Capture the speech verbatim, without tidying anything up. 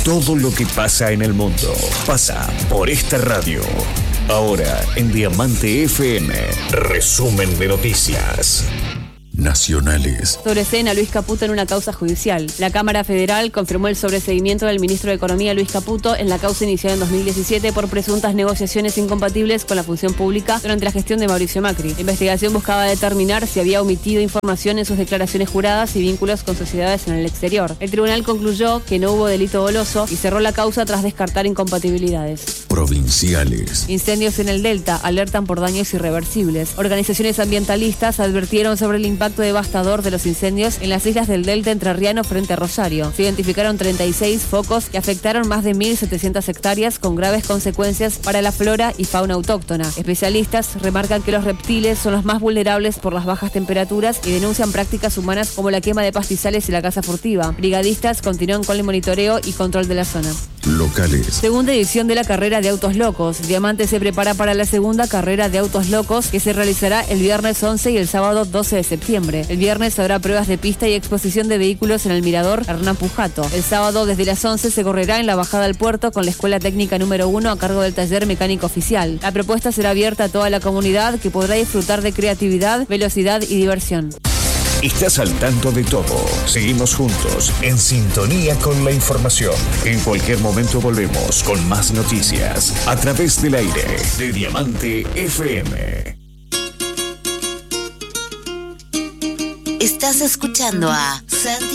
Todo lo que pasa en el mundo pasa por esta radio. Ahora en Diamante F M, resumen de noticias nacionales. Sobreseen a Luis Caputo en una causa judicial. La Cámara Federal confirmó el sobreseimiento del ministro de Economía Luis Caputo en la causa iniciada en dos mil diecisiete por presuntas negociaciones incompatibles con la función pública durante la gestión de Mauricio Macri. La investigación buscaba determinar si había omitido información en sus declaraciones juradas y vínculos con sociedades en el exterior. El tribunal concluyó que no hubo delito doloso y cerró la causa tras descartar incompatibilidades. Provinciales. Incendios en el Delta alertan por daños irreversibles. Organizaciones ambientalistas advirtieron sobre el impacto devastador de los incendios en las islas del Delta entrerriano frente a Rosario. Se identificaron treinta y seis focos que afectaron más de mil setecientas hectáreas con graves consecuencias para la flora y fauna autóctona. Especialistas remarcan que los reptiles son los más vulnerables por las bajas temperaturas y denuncian prácticas humanas como la quema de pastizales y la caza furtiva. Brigadistas continúan con el monitoreo y control de la zona. Locales. Segunda edición de la carrera de autos locos. Diamante se prepara para la segunda carrera de autos locos que se realizará el viernes once y el sábado doce de septiembre. El viernes habrá pruebas de pista y exposición de vehículos en el mirador Hernán Pujato. El sábado desde las once se correrá en la bajada al puerto con la escuela técnica número uno a cargo del taller mecánico oficial. La propuesta será abierta a toda la comunidad que podrá disfrutar de creatividad, velocidad y diversión. Estás al tanto de todo. Seguimos juntos, en sintonía con la información. En cualquier momento volvemos con más noticias a través del aire de Diamante F M. Estás escuchando a Santi